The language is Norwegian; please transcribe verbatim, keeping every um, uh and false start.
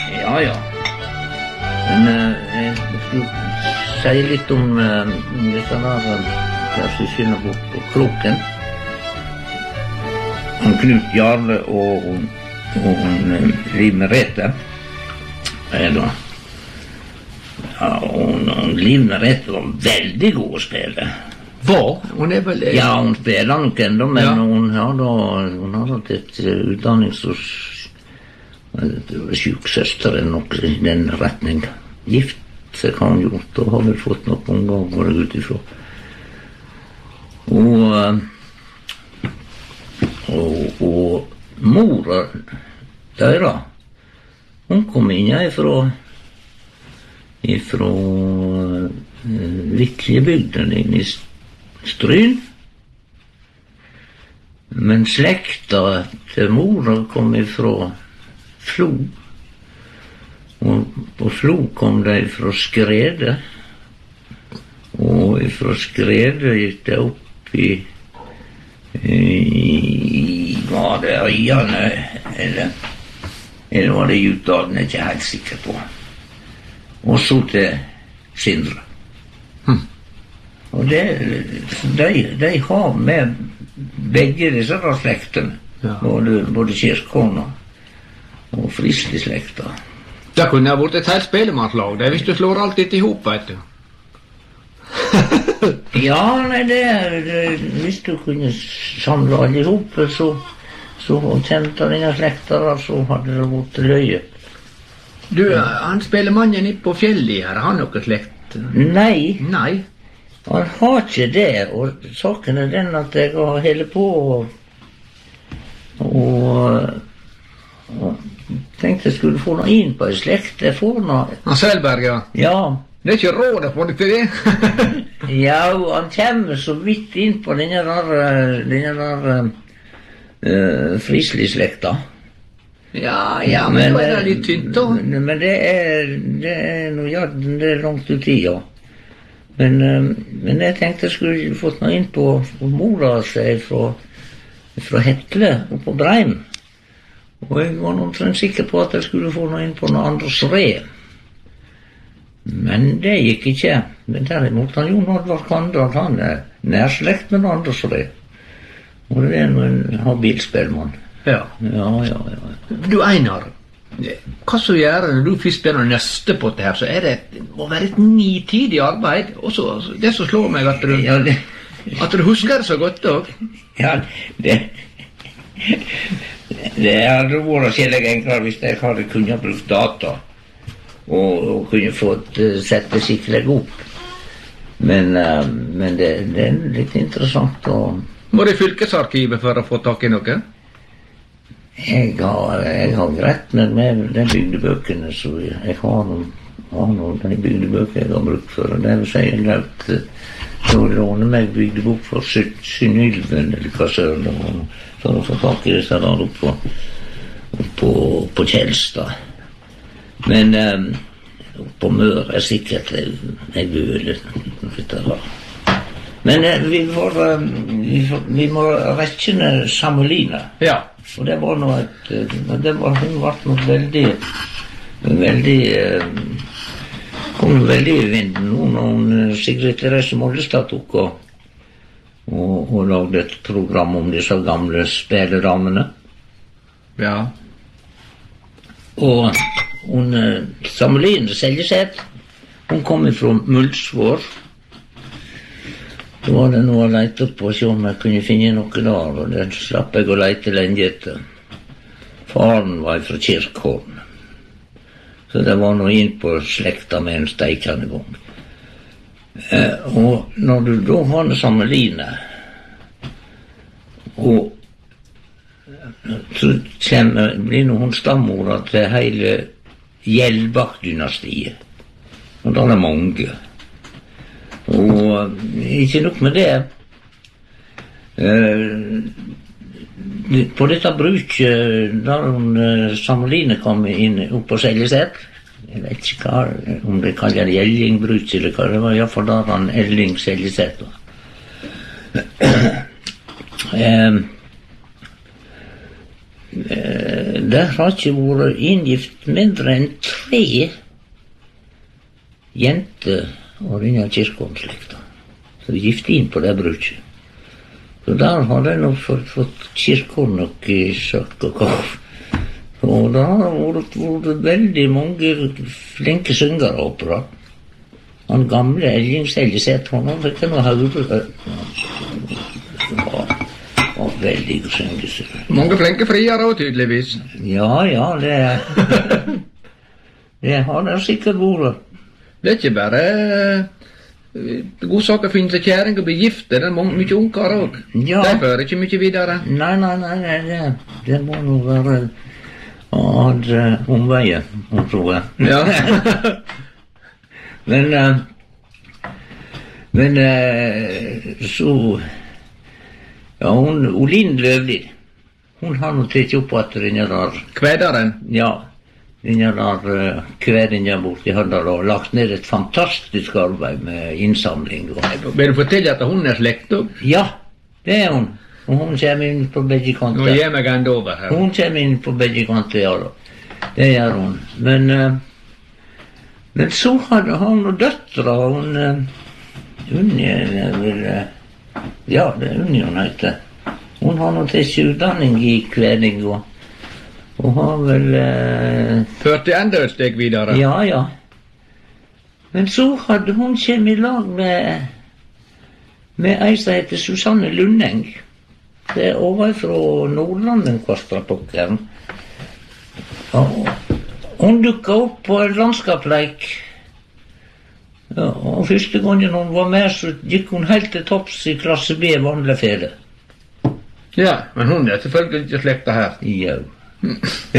Ja, ja. Men uh, jeg skulle si litt om uh, disse der, der syskene på, på Kloken. Han Knut Jarle og, og, og hun Liv Merete. Eller, ja, og, og Liv Merete var veldig god å spille. Hva? Hun er vel... Ja, hun spiller nok enda, men ja. hun har da hun har hatt et uh, utdannings hos sjuksøster eller noe i den retning. Gift seg har hun gjort, og har vel fått noen unger går det ut ifra. Og, uh, og, og mora deres, hun kom inn ifra ifra uh, Viklebygden inn i Stryn, men slekta til mora kom ifra Flo, og på Flo kom de fra Skrede, og ifra Skrede gikk de opp i, i var det Øyane, eller, eller var det Jutdalen, jeg er ikke helt sikker på, og så til Sindre. Og det, de, de har med begge disse slektene, ja. både, både Kirkån og Frisley-slekta. Det kunne ha vært et helt spillemannslag, det, hvis du slår alt dette ihop, vet du. Ja, nei, det, det, hvis du kunne samle alle ihop, så, så kjente denne slekta, så hadde det vært løye. Du, han spillemannen på fjellet her, har han noe slekt? Nei. Nei. Han har ikke det, og saken er den at jeg har hele på og, og, og tenkte jeg skulle få noe inn på en slekt. Jeg får noe... Han Selberg, ja? Ja. Det er ikke råd å få det til det? Ja, han kommer så vidt inn på denne der, denne der uh, Frisley-slekta. Ja, ja, men, men det er litt tynt da. Men det er, det er noe, ja, det er langt ut i, ja. Men, men jeg tenkte jeg skulle fått noe inn på, på mora seg fra, fra Hetle og på Breim. Og jeg var noen sikker på at jeg skulle få noe inn på noe Anders Ree. Men det gikk ikke. Men derimot han Jon Oddvar Kandal, han er nærslekt med Anders Ree. Og det er noe en habilspillmann. Ja. Ja, ja, ja. Du Einar, hva så gjør når du først begynner å nøste på det her, så er det, det må være et nitidig arbeid, og så, det som slår meg at du, ja, det, at du husker det så godt også. Ja, det, det hadde vært kjellig enklere hvis jeg hadde kunnet brukt data, og, og kunne fått uh, sett det skikkelig opp. Men, uh, men det, det er litt interessant å... Må du i fylkesarkivet for å få tak i noe? Jeg har, jeg har greit med, med de bygdebøkene, så jeg har noen, har noen de bygdebøker jeg har brukt for, og det vil si jeg løpt til å låne meg bygdebok for Synylven, eller hva søren det var, for å få tak i disse der oppe på, på, på Kjelstad. Men um, på Møre er sikkert jeg, jeg bøler, dette der. Men uh, vi, får, um, vi, får, vi må rekkene Samuline. Ja. Og det var noe et, det var, hun var noe veldig, veldig, kom veldig i vinden nå når hun, Sigrid Therese Mollestad tok og, og, og lagde et program om disse gamle spilledammene. Ja. Og hun, Sameline Seljeseth, hun kom fra Mulsvår. Da var det noe å lete opp og se om jeg kunne finne noe der, og det slapp jeg å lete lenge etter. Faren var fra Kirkholm, så det var noe inn på slekta med en steikende gang. Eh, og når du da har det Sameline, og så kommer, blir nå hun stammora til hele Gjelbakk-dynastiet, og da er det mange. Og ikke nok med det, eh, på dette bruket der hun Sameline kom inn opp på Seljeset, jeg vet ikke hva, om det kaller det Elling-bruk eller hva, det var i hvert fall der han Elling Seljeset var. eh, Eh, Der har ikke vært inngift mindre enn tre jenter av denne kirkeomslekta. Så de gifte inn på det bruket. Så der har de nok fått, fått kirken nok i sagt og kaff. Og da har det vært, vært veldig mange flinke syngere oppe da. Han gamle Elgingselje sett honom, fikk jeg noe høre. Det var, var veldig god syngelse. Mange flinke friere også, tydeligvis. Ja, ja, det det har det sikkert vært. Det er ikke bare uh, god sak å finne seg kjæring og bli gift, det er mange, mye unger også. Ja. Det fører ikke mye videre. Nei, nei, nei, nei det, det må nå være ad uh, omveien, tror jeg. Ja. Men, uh, men uh, så, ja, hun, Olin Løvlid, hun har nå tatt opp at denne der, Kvedaren. ja, denne der uh, kvedinga borte i Høndal og lagt ned et fantastisk arbeid med innsamling. Og, Vil du fortelle at hun er slekt også? ja, det er hun. Og hun kommer inn på begge Nå kanter. gir meg enda over her. Hun kommer inn på begge kanter, ja da. Det gjør hun. Men, uh, men så hadde han og døtra, hun, uh, Unni, er vel, uh, ja, det er Unni hun heter. Hun har nå tatt utdanning i kveding, og, og har vel, uh, Førte enda et steg videre. ja, ja. Men så hadde hun kommet i lag med, med ei som heter Susanne Lundeng. Det er over fra Nordlanden, Kvastrapokkeren. Og hun dukket opp på en landskapsleik. Ja, og første gangen hun var med, så gikk hun helt til topps i klasse B vanlig fele. Ja, men hun er selvfølgelig ikke slekta her. Ja.